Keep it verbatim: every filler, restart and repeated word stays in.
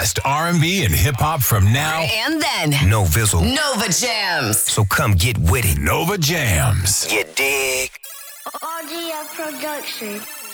best R and B and hip-hop from now and then. No Vizzle. Nova Jams. So come get with it. Nova Jams. You dig? R D F Production.